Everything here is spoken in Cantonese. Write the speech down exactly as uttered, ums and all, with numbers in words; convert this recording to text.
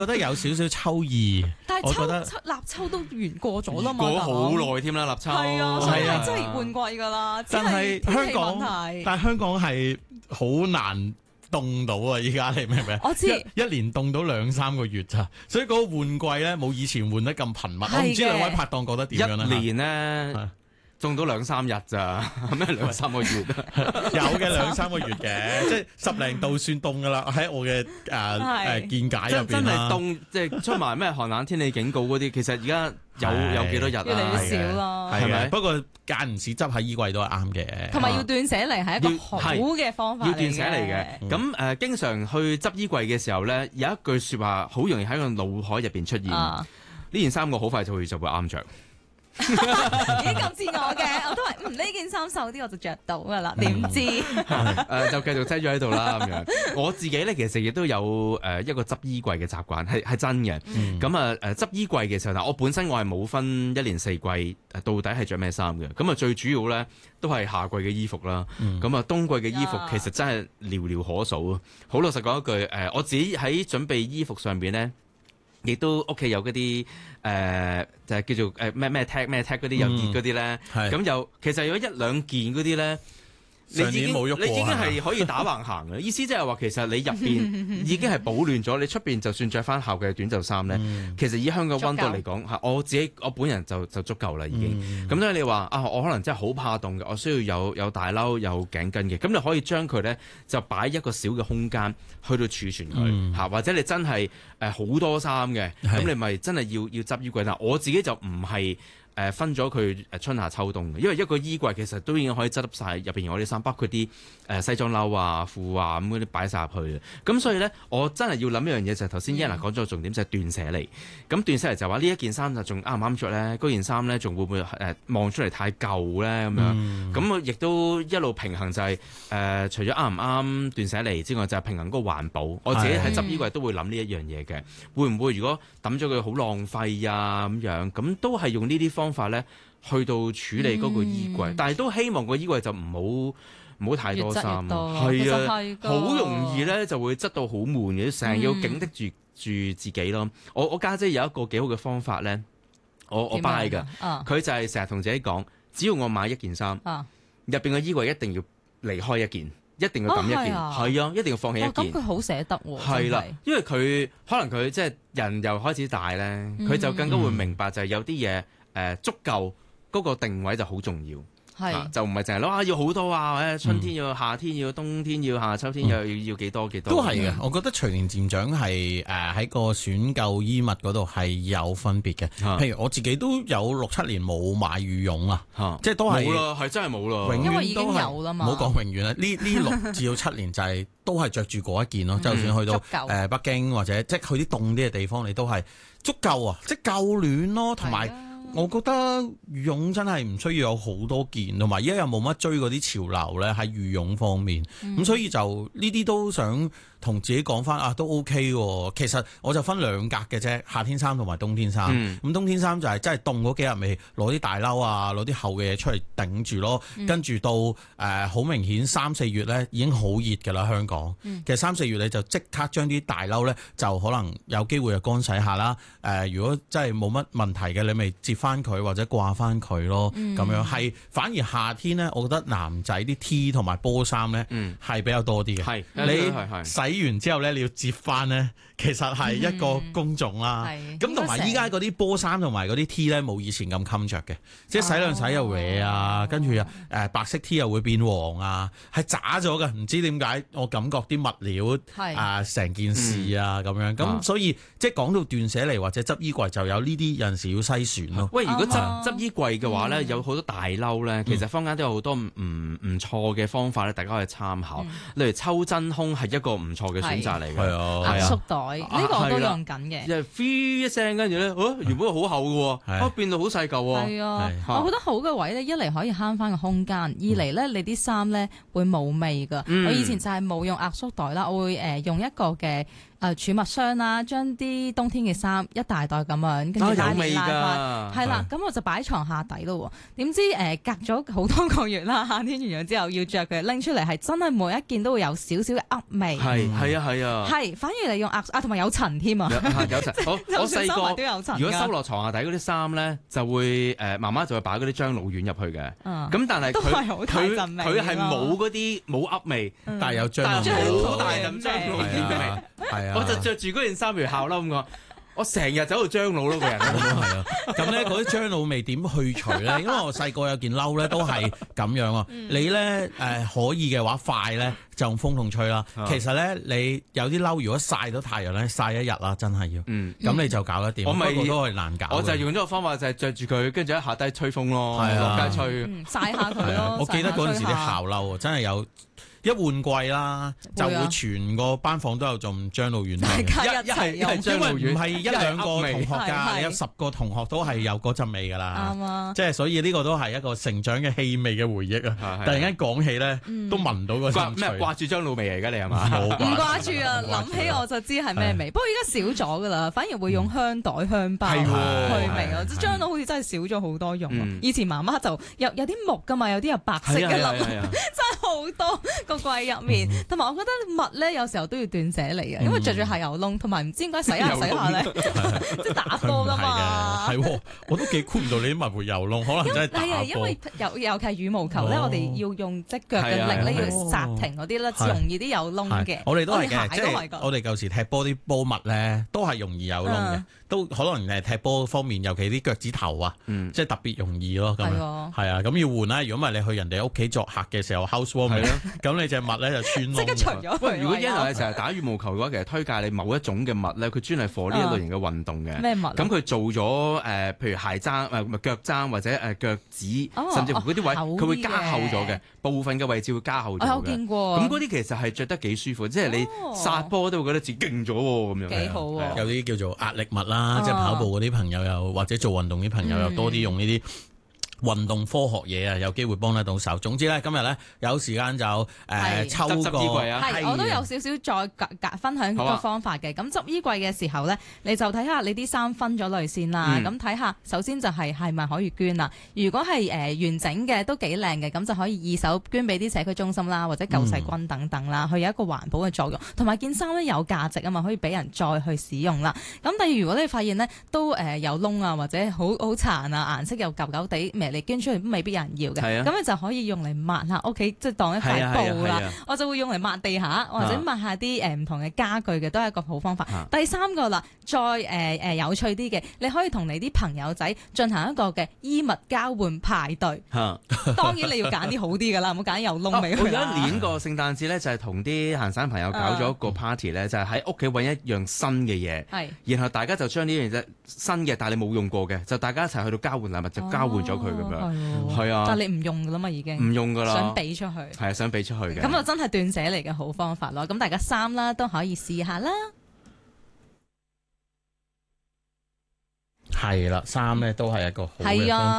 覺得有少少秋意。 但係秋我覺得秋立秋都完過咗啦嘛， 過好耐添啦，立秋。 係啊，所以係啊係真係換季㗎啦。 但係只係天氣香港問題， 但係香港係好難凍到啊！依家你明唔明？ 我知一一年凍到兩三個月咋，所以嗰個換季咧冇以前換得咁頻密。我唔知兩位拍檔覺得點樣咧？ 一年咧凍到兩三日咋，咩兩三個月啊？ 有嘅兩三個月嘅，即係十零度算凍噶啦。喺我嘅誒誒見解入真真係邊啦， 凍，即係出埋咩寒冷天氣警告嗰啲，其實而家有係有幾多日啊？ 越嚟越少啦。 係咪？ 係咪不過間唔時執喺衣櫃都係啱嘅。 同埋要斷捨離係一個好嘅方法嚟嘅。 要斷捨離嘅。咁誒、呃，經常去執衣櫃嘅時候咧，有一句説話好容易喺個腦海入邊出現。呢、 啊、 件衫我好快就會就會啱着。 已經咁似我嘅，我都係嗯呢件衫瘦啲我就着到噶啦，點知誒、 呃、就繼續擠咗喺度啦咁樣。我自己咧其實亦都有誒、呃、一個執衣櫃嘅習慣，係係真嘅。咁啊誒執衣櫃嘅時候，嗱我本身我係冇分一年四季到底係着咩衫嘅。咁啊最主要咧都係夏季嘅衣服啦。咁啊、嗯、冬季嘅衣服其實真係寥寥可數啊。好老實講一句誒、呃，我自己喺準備衣服上邊咧。亦都屋企有嗰啲誒就係叫做誒咩咩 tag 咩 tag 嗰啲有熱嗰啲咧，咁有其實有一兩件嗰啲咧，你已經冇喐過， 你已經係可以打橫行嘅。意思即係話其實你入邊已經係保暖咗，你出邊就算着翻校嘅短袖衫咧，嗯、其實以香港溫度嚟講嚇，我自己我本人就就足夠啦已經。咁所以你話啊，我可能真係好怕凍嘅，我需要有有大褸有頸巾嘅，咁你可以將佢咧就擺一個小嘅空間去到儲存佢嚇，嗯、或者你真係誒好多衫嘅，咁是你咪真係要要執衣櫃啦。我自己就唔係。誒分咗佢誒春夏秋冬嘅，因為一個衣櫃其實都已經可以執笠晒入邊我啲衫，包括啲誒西裝褸啊、褲啊咁嗰啲擺晒入去嘅。咁所以咧，我真係要諗一樣嘢就係頭先 Yana 講咗個重點就係斷捨離。咁斷捨離就話呢一件衫就仲啱唔啱着咧？嗰件衫咧仲會唔會誒望出嚟太舊咧？咁樣咁我亦都一路平衡就係、是、誒、呃、除咗啱唔啱斷捨離之外，就係、是、平衡嗰個環保。我自己喺執衣櫃都會諗呢一樣嘢嘅，會唔會如果抌咗佢好浪費啊咁樣？咁都係用呢啲方法咧，去到處理嗰個衣櫃，嗯、但係都希望個衣櫃就唔好唔好太多衫，係啊，好容易咧就會質到好悶嘅，成日要警惕住住自己咯。我我家姐有一個幾好嘅方法咧，我我 buy 㗎，佢、啊、就係成日同自己講，只要我買一件衫，入邊嘅衣櫃一定要離開一件。一定要抌一件，係啊，啊，一定要放棄一件。 咁佢好捨得喎。 係啦，因為佢可能佢即係人又開始大咧，佢、嗯、就更加會明白就係有啲嘢誒足夠嗰個定位就好重要。係、啊、就唔係淨係攞啊要好多啊，或者春天要、嗯、夏天要、冬天要、夏秋天又要、嗯、要幾多幾多。都係嘅，我覺得隨年漸長係誒喺個選購衣物嗰度係有分別嘅。啊、譬如我自己都有六七年冇買羽絨啦，啊、即係都係冇啦，係真係冇啦，永遠都係唔好講永遠啦。呢呢六至到七年就係、是、都係着住嗰一件咯。就算去到誒、呃、北京或者即係去啲凍啲嘅地方，你都係足夠啊，即係夠暖咯，同埋。我覺得羽絨真係唔需要有好多件，同埋而家又冇乜追嗰啲潮流咧喺羽絨方面，咁、嗯、所以就呢啲都想同自己講翻啊，都 OK 喎。其實我就分兩格嘅啫，夏天衫同埋冬天衫。咁、嗯、冬天衫就係真係凍嗰幾日咪攞啲大褸啊，攞啲厚嘅嘢出嚟頂住咯。嗯、跟住到誒好、呃、明顯三四月咧已經好熱㗎啦，香港。嗯、其實三四月你就即刻將啲大褸咧就可能有機會就乾洗下啦。誒、呃，如果真係冇乜問題嘅，你咪接翻佢或者掛翻佢咯。咁、嗯、樣係反而夏天咧，我覺得男仔啲 T 同埋波衫咧係比較多啲嘅。係、嗯、你洗完之後咧，你要摺翻咧，其實係一個工種啦。咁同埋依家嗰啲波衫同埋嗰啲 T 咧，冇以前咁襟着嘅，即係洗兩洗又歪啊，跟住又誒白色 T 又會變黃啊，係渣咗嘅。唔知點解，我感覺啲物料啊，成、呃、件事啊咁、嗯、樣。咁、啊、所以即係講到斷捨離或者執衣櫃，就有呢啲有陣時要篩選咯。喂，如果執執衣櫃嘅話咧，嗯、有好多大褸咧，其實坊間都有好多唔唔錯嘅方法咧，大家可以參考。嗯、例如抽真空係一個唔錯嘅選擇嚟嘅，係啊，壓縮袋呢個我都用緊嘅。就係 free 一聲，跟住咧，原本好厚嘅，啊變到好細嚿喎。係啊，我覺得好嘅位咧，一嚟可以慳翻個空間，二嚟咧你啲衫咧會冇味㗎。我以前就係冇用壓縮袋啦，我會誒用一個嘅誒儲物箱啦，將啲冬天嘅衫一大袋咁樣，跟住拉鏈拉翻，係啦，咁我就擺喺床下底咯。點知誒隔咗好多個月啦，夏天完咗之後要着佢拎出嚟，係真係每一件都會有少少嘅噏味。 係係啊係啊， 係反而你用壓啊，同埋有塵添啊， 有塵。我我細個都有塵， 如果收落床下底嗰啲衫咧，就會誒媽媽就會擺嗰啲樟腦丸入去嘅。咁但係佢佢佢係冇嗰啲冇噏味， 但係有樟腦丸，好大陣樟腦丸味。係啊，我就着住嗰件衫如校褸咁講，我成日走到樟腦咯，個人咁係啊。咁咧嗰啲樟腦味點去除咧？因為我細個有件褸咧都係咁樣啊。你咧誒可以嘅話快咧就用風筒吹啦。其實咧你有啲褸如果曬到太陽咧曬一日啦，真係要。嗯，咁你就搞得掂。我咪都係難搞。我就用咗個方法就係着住佢，跟住喺下低吹風咯，落街吹， 曬下佢咯。 我記得嗰陣時啲校褸真係有。一換季啦，就會全個班房都有種樟腦丸味。 一一係因為唔係一兩個同學㗎，有十個同學都係有嗰陣味㗎啦。 啱啊！ 即係所以呢個都係一個成長嘅氣味嘅回憶啊！突然間講起咧，都聞到個興趣。 咩掛住樟腦味嚟㗎？你係嘛？ 唔掛住啊！諗起我就知係咩味。不過而家少咗㗎啦，反而會用香袋、香包去味啊！樟腦好似真係少咗好多用。以前媽媽就有有啲木㗎嘛，有啲有白色嘅粒，真係好多。個櫃入面，同埋我覺得襪咧有時候都要斷捨離嘅，因為着住鞋有窿，同埋唔知點解洗下洗下咧，即係打波㗎嘛。 係，我都幾估唔到你啲襪會有窿，可能真係打波。 係啊，因為尤尤其係羽毛球咧，我哋要用即腳嘅力咧，要剎停嗰啲咧，容易啲有窿嘅。 我哋都係嘅，即係我哋舊時踢波啲波襪咧，都係容易有窿嘅，都可能誒踢波方面，尤其啲腳趾頭啊，即係特別容易咯。咁樣係啊，咁要換啦。如果唔係你去人哋屋企作客嘅時候 housewarming，咁你隻襪咧就穿窿。 即刻除咗佢。 如果一來成日打羽毛球嘅話，其實推介你某一種嘅襪咧，佢專係 for 呢一類型嘅運動嘅。 咩襪？ 咁佢做咗誒，譬如鞋踭誒，唔係腳踭或者誒腳趾，甚至乎嗰啲位，佢會加厚咗嘅，部分嘅位置會加厚咗嘅。 我有見過。 咁嗰啲其實係着得幾舒服，即係你殺波都會覺得自己勁咗喎，咁樣。 幾好喎！ 有啲叫做壓力襪啦，即係跑步嗰啲朋友又或者做運動啲朋友又多啲用呢啲。運動科學嘢啊，有機會幫得到手。總之咧，今日咧有時間就誒、呃、抽個係，我都有少少再分享個方法嘅。咁執、啊、衣櫃嘅時候咧，你就睇下你啲衫分咗類先啦。咁睇下，首先就係係咪可以捐啦？如果係誒、呃、完整嘅，都幾靚嘅，咁就可以二手捐俾啲社區中心啦，或者救世軍等等啦。佢、嗯、有一個環保嘅作用，同埋件衫咧有價值啊嘛，可以俾人再去使用啦。咁第二，如果你發現咧都誒有窿啊，或者好好殘啊，顏色又舊舊地，你捐出嚟都未必有人要嘅，咁、啊、你就可以用嚟抹下屋企，即係當一塊布啦。啊啊啊、我就會用嚟抹地下，或者抹下啲誒唔同嘅家具嘅，都係一個好方法。啊、第三個啦，再誒誒、呃呃、有趣啲嘅，你可以同你啲朋友仔進行一個嘅衣物交換派對。啊、當然你要揀啲好啲噶啦，唔好揀有窿味。 我有一年個聖誕節咧，就係同啲行山朋友搞咗一個 party 咧，就係喺屋企揾一樣新嘅嘢， 係， 然後大家就將呢樣嘢新嘅，但係你冇用過嘅，就大家一齊去到交換禮物，就交換咗佢咁樣。係啊， 但係你唔用噶啦嘛，已經唔用噶啦， 想俾出去， 係啊，想俾出去嘅。 咁就真係斷捨離嘅好方法咯。咁大家衫啦都可以試下啦。 係啦，衫咧都係一個好嘅方法。